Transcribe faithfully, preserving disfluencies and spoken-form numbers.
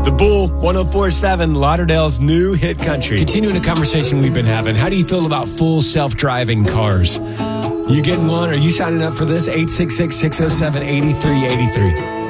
The Bull, one oh four point seven, Lauderdale's new hit country. Continuing a conversation we've been having, how do you feel about full self-driving cars? You getting one? Are you signing up for this? eight six six, six oh seven, eight three eight three.